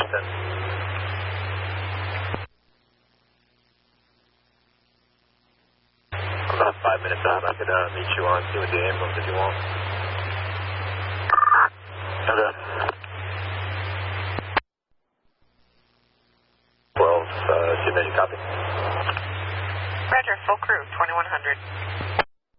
About 5 minutes out, I could meet you on scene with the ambulance if you want. Okay. 12, submitted, copy. Roger, full crew, 2100.